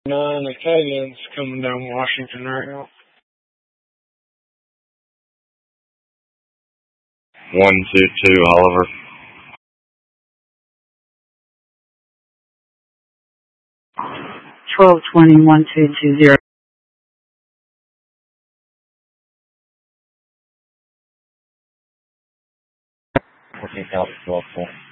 9 Italians coming down Washington right now. 122 Oliver. Twelve 1220. Okay, Calvin, 12.